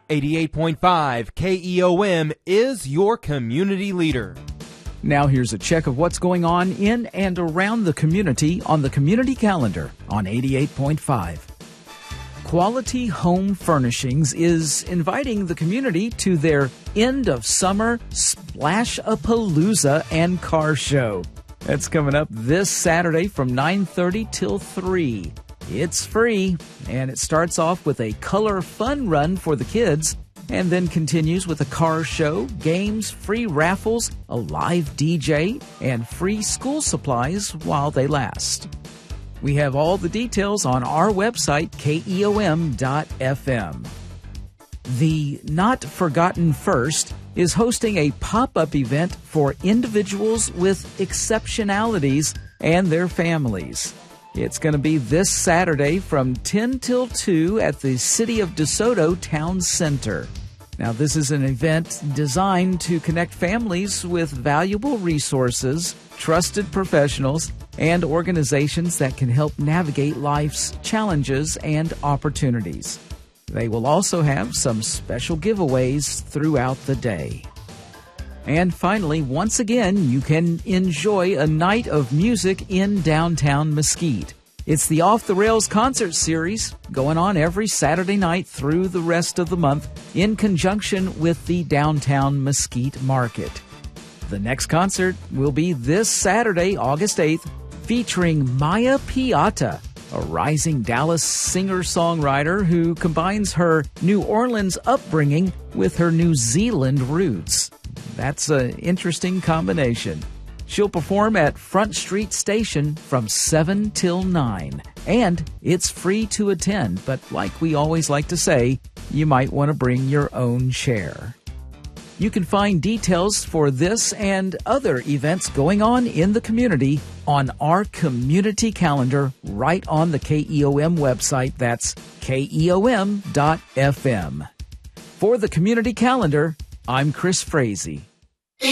88.5 KEOM is your community leader. Now here's a check of what's going on in and around the community on the Community Calendar on 88.5. Quality Home Furnishings is inviting the community to their end of summer Splash-A-Palooza and Car Show. That's coming up this Saturday from 9:30 till 3. It's free, and it starts off with a color fun run for the kids, and then continues with a car show, games, free raffles, a live DJ, and free school supplies while they last. We have all the details on our website, keom.fm. The Not Forgotten First is hosting a pop-up event for individuals with exceptionalities and their families. It's going to be this Saturday from 10 till 2 at the City of DeSoto Town Center. Now, this is an event designed to connect families with valuable resources, trusted professionals, and organizations that can help navigate life's challenges and opportunities. They will also have some special giveaways throughout the day. And finally, once again, you can enjoy a night of music in downtown Mesquite. It's the Off the Rails concert series going on every Saturday night through the rest of the month in conjunction with the downtown Mesquite Market. The next concert will be this Saturday, August 8th, featuring Maya Piatta, a rising Dallas singer-songwriter who combines her New Orleans upbringing with her New Zealand roots. That's an interesting combination. She'll perform at Front Street Station from 7 till 9. And it's free to attend, but like we always like to say, you might want to bring your own chair. You can find details for this and other events going on in the community on our community calendar right on the KEOM website. That's keom.fm. For the community calendar, I'm Chris Frazee.